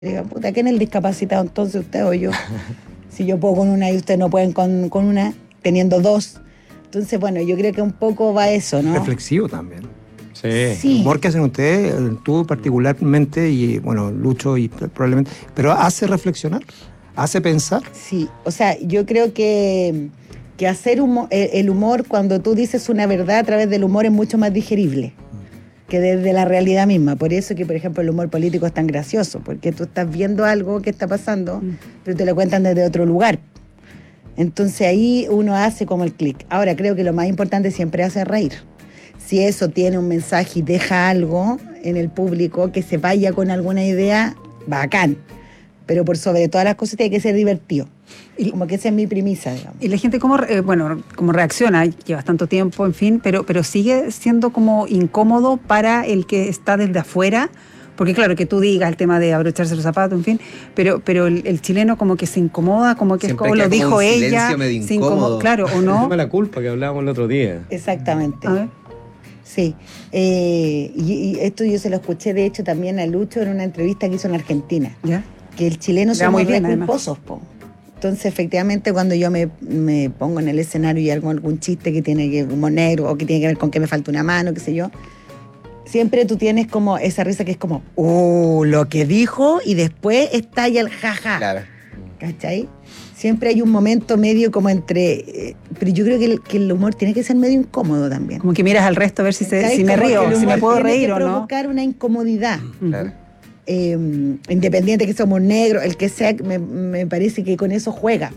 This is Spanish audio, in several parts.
Diga, puta, ¿quién es el discapacitado entonces, usted o yo? Si yo puedo con una y ustedes no pueden con una, teniendo dos. Entonces, bueno, yo creo que un poco va eso, ¿no? Reflexivo también. Sí. Sí. El humor que hacen ustedes, tú particularmente, y bueno, Lucho y probablemente, pero hace reflexionar, hace pensar. Sí, o sea, yo creo que hacer el humor, cuando tú dices una verdad a través del humor, es mucho más digerible que desde la realidad misma. Por eso que, por ejemplo, el humor político es tan gracioso, porque tú estás viendo algo que está pasando, pero te lo cuentan desde otro lugar. Entonces ahí uno hace como el clic. Ahora, creo que lo más importante siempre es hacer reír. Si eso tiene un mensaje y deja algo en el público, que se vaya con alguna idea, bacán. Pero por sobre todas las cosas tiene que ser divertido. Como que esa es mi premisa, digamos. ¿Y la gente cómo reacciona? Llevas tanto tiempo, en fin, pero sigue siendo como incómodo para el que está desde afuera? Porque claro, que tú digas el tema de abrocharse los zapatos, en fin, pero el chileno como que se incomoda, como que Siempre es como lo dijo un ella. silencio medio se incomoda, claro, ¿o no? La culpa que hablábamos el otro día. Exactamente. A ver. Sí. Y esto yo se lo escuché, de hecho, también a Lucho en una entrevista que hizo en Argentina. ¿Ya? Que el chileno Le va somos muy bien, re culposos, po. Entonces, efectivamente, cuando yo me pongo en el escenario y hago algún chiste que tiene que ver humor negro o que tiene que ver con que me falta una mano, qué sé yo, siempre tú tienes como esa risa que es como, lo que dijo, y después estalla el jaja. Claro. ¿Cachai? Siempre hay un momento medio como entre... pero yo creo que el humor tiene que ser medio incómodo también. Como que miras al resto a ver si ¿Cachai? me Como río, que el si me humor puedo tiene reír que o no. provocar una incomodidad. Claro. Independiente que somos negros, el que sea, me parece que con eso juega.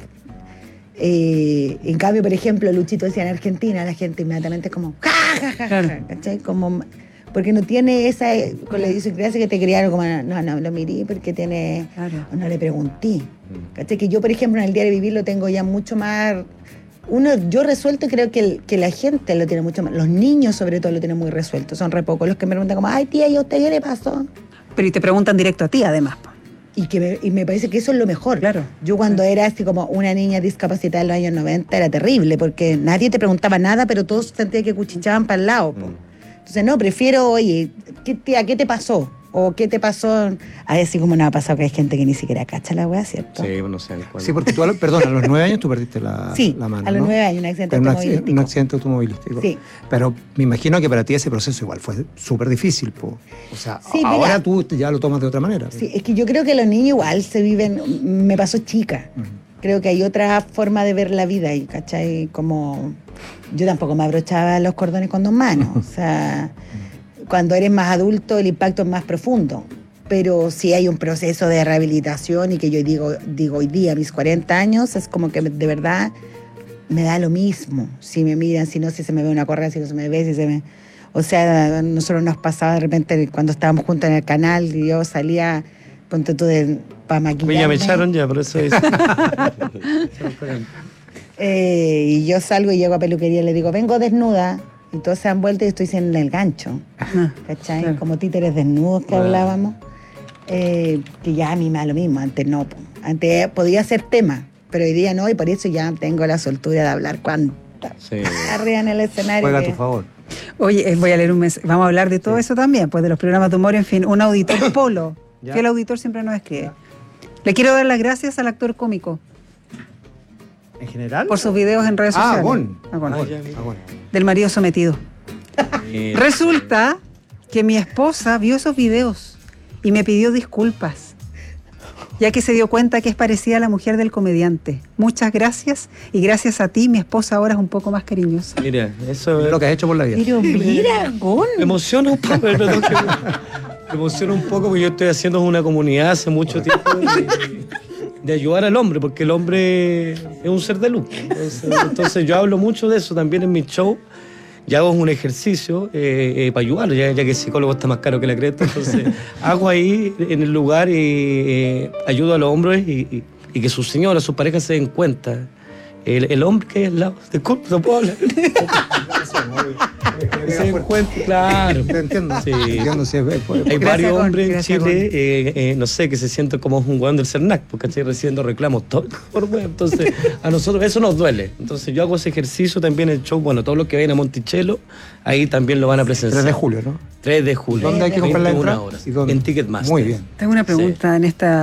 En cambio, por ejemplo, Luchito decía en Argentina, la gente inmediatamente es como Claro. ¿cachai? Como, porque no tiene esa con la idiosincrasia que te criaron como no lo miré porque tiene, Claro. no le pregunté, ¿cachai? Que yo, por ejemplo, en el diario vivir lo tengo ya mucho más yo resuelto, y creo que la gente lo tiene mucho más, los niños sobre todo lo tienen muy resuelto, son re pocos los que me preguntan como, ay tía, ¿y a usted qué le pasó? Pero y te preguntan directo a ti, además. Y me parece que eso es lo mejor. Claro. Yo cuando era así como una niña discapacitada en los años 90 era terrible, porque nadie te preguntaba nada, pero todos sentían que cuchichaban para el lado. Po. Entonces, no, prefiero, oye, tía, ¿qué te pasó? O ¿qué te pasó? A ver, así como nos ha pasado que hay gente que ni siquiera cacha la weá, ¿cierto? Sí, no sé. Sí, porque tú, perdón, a los 9 años tú perdiste la mano, a los ¿no? 9 años, un accidente Pero automovilístico. un accidente automovilístico. Sí. Pero me imagino que para ti ese proceso igual fue súper difícil, po. O sea, Sí, ahora mira, tú ya lo tomas de otra manera. Sí, es que yo creo que los niños igual se viven, me pasó chica. Creo que hay otra forma de ver la vida y, ¿cachai? Como yo tampoco me abrochaba los cordones con 2 manos. O sea, cuando eres más adulto el impacto es más profundo. Pero sí hay un proceso de rehabilitación y que yo digo hoy día, a mis 40 años, es como que de verdad me da lo mismo. Si me miran, si no, si se me ve una correa, si no se me ve, si se me... O sea, a nosotros nos pasaba de repente cuando estábamos juntos en el canal y yo salía, ponte tú, para maquillarme. Ya me echaron ya, por eso es. Y yo salgo y llego a peluquería y le digo, vengo desnuda. Y todos se dan vuelta y estoy en el gancho. ¿Cachai? Claro. Como títeres desnudos que hablábamos. Que ya a mí me da lo mismo, antes no. Antes podía ser tema, pero hoy día no, y por eso ya tengo la soltura de hablar cuánta. Sí. Arriba en el escenario. Juega a que- tu favor. Oye, voy a leer un mensaje. Vamos a hablar de todo eso también, pues de los programas de humor, en fin. Un auditor Polo, Ya. fiel auditor, siempre nos escribe. Le quiero dar las gracias al actor cómico ¿En general? por sus videos en redes sociales. Gon. Gon. ya. Gon. Del marido sometido. Resulta que mi esposa vio esos videos y me pidió disculpas, ya que se dio cuenta que es parecida a la mujer del comediante. Muchas gracias, y gracias a ti mi esposa ahora es un poco más cariñosa. Mira, eso Es es lo que has hecho por la vida. Pero mira, Gon. me emociona un poco, perdón, me emociona un poco porque yo estoy haciendo una comunidad hace mucho tiempo de ayudar al hombre, porque el hombre es un ser de luz. Entonces yo hablo mucho de eso también en mi show. Y hago un ejercicio para ayudarlo, ya que el psicólogo está más caro que la cresta. Entonces hago ahí en el lugar y ayudo a los hombres y que sus señoras, sus parejas se den cuenta. El hombre que es al lado. Disculpe, no puedo hablar. Se encuentra, claro. Te entiendo. Sí. Entiendo, sí, Hay Gracias, varios Gon, hombres en gracias, Chile, no sé, que se sienten como un hueón del CERNAC, porque estoy recibiendo reclamos todo por web. Entonces, a nosotros eso nos duele. Entonces, yo hago ese ejercicio también en el show. Bueno, todos los que vayan a Monticello, ahí también lo van a presenciar. 3 de julio, ¿no? 3 de julio. ¿Dónde hay que comprar la 21 entrada? horas. ¿Y dónde? En Ticketmaster. Muy bien. Tengo una pregunta en esta